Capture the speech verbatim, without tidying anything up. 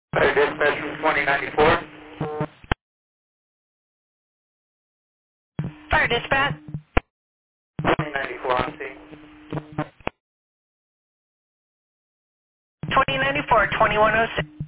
Fire dispatch from twenty ninety-four. Fire dispatch. twenty ninety-four on scene. twenty ninety-four, twenty-one oh six.